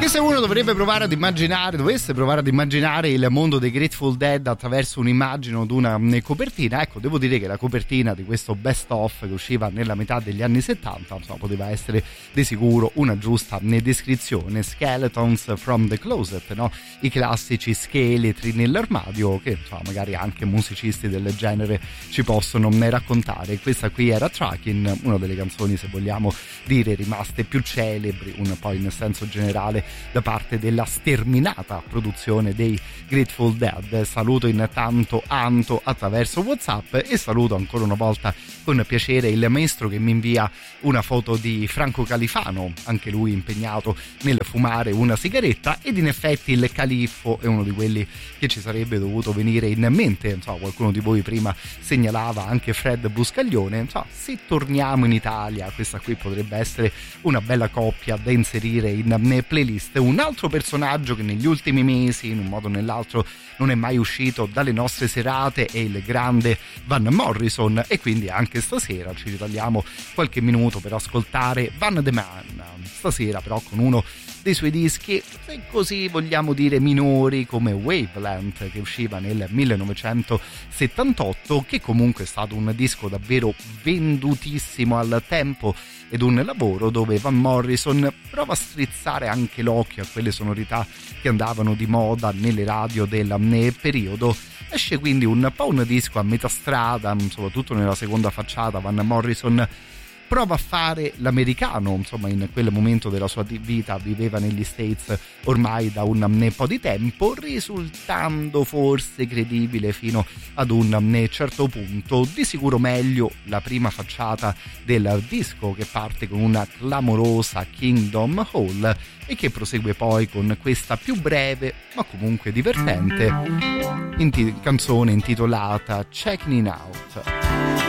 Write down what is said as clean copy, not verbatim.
E se uno dovesse provare ad immaginare il mondo dei Grateful Dead attraverso un'immagine o una copertina, ecco, devo dire che la copertina di questo best of che usciva nella metà degli anni 70, insomma, poteva essere di sicuro una giusta descrizione. Skeletons from the Closet, no? I classici scheletri nell'armadio che, insomma, magari anche musicisti del genere ci possono raccontare. Questa qui era Tracking, una delle canzoni, se vogliamo dire, rimaste più celebri, un po' in senso generale, da parte della sterminata produzione dei Grateful Dead. Saluto intanto Anto attraverso WhatsApp e saluto ancora una volta con piacere il maestro che mi invia una foto di Franco Califano, anche lui impegnato nel fumare una sigaretta, ed in effetti il califfo è uno di quelli che ci sarebbe dovuto venire in mente. Insomma, qualcuno di voi prima segnalava anche Fred Buscaglione. Insomma, se torniamo in Italia, questa qui potrebbe essere una bella coppia da inserire in playlist. Un altro personaggio che negli ultimi mesi, in un modo o nell'altro, non è mai uscito dalle nostre serate è il grande Van Morrison, e quindi anche stasera ci ritagliamo qualche minuto per ascoltare Van the Man, stasera però con uno dei suoi dischi, se così vogliamo dire, minori, come Wavelength, che usciva nel 1978, che comunque è stato un disco davvero vendutissimo al tempo ed un lavoro dove Van Morrison prova a strizzare anche l'occhio a quelle sonorità che andavano di moda nelle radio del periodo. Esce quindi un po' un disco a metà strada, soprattutto nella seconda facciata. Van Morrison prova a fare l'americano, insomma, in quel momento della sua vita viveva negli States ormai da un po' di tempo, risultando forse credibile fino ad un certo punto. Di sicuro meglio la prima facciata del disco, che parte con una clamorosa Kingdom Hall e che prosegue poi con questa più breve ma comunque divertente canzone intitolata Checking Out.